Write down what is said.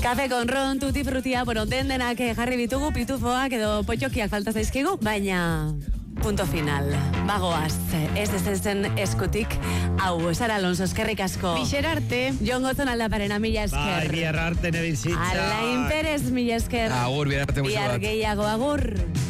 Kafe con ron, tutti frutia, bueno, denak jarri bitugu, pitufoak edo potxokiak falta zaizkigu, baina punto final. Bagoaz, ez dezen eskutik, hau, Sara Alonso, eskerrik asko. Bixera arte. Jon Gozon aldaparena, mila esker. Bai, bihar arte nebizitza. Alain Perez, mila esker. Agur, bihar arte musu bat. Bihar gehiago, agur.